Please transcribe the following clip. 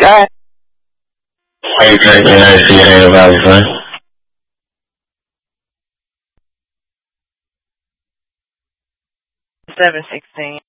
ahead. Hey, Greg, I see your name about it, son. 716.